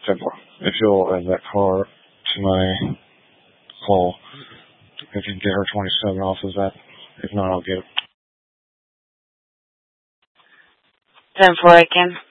If you'll add that car to my call, if you can get her 27 off of that. If not, I'll get it. 10-4, Aiken.